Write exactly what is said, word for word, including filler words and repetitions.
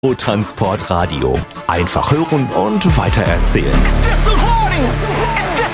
Transport Radio. Einfach hören und weitererzählen. Is this a warning? Is this